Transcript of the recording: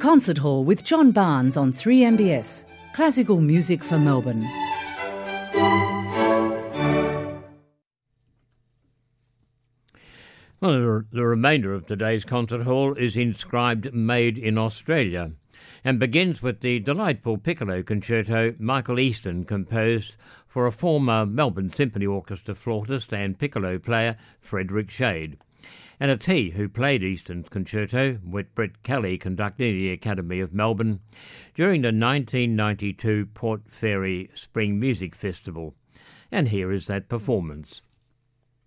Concert Hall with John Barnes on 3MBS. Classical music for Melbourne. Well, the remainder of today's Concert Hall is inscribed Made in Australia and begins with the delightful piccolo concerto Michael Easton composed for a former Melbourne Symphony Orchestra flautist and piccolo player Frederick Shade. And it's he who played Easton's concerto, with Brett Kelly conducting the Academy of Melbourne, during the 1992 Port Fairy Spring Music Festival. And here is that performance.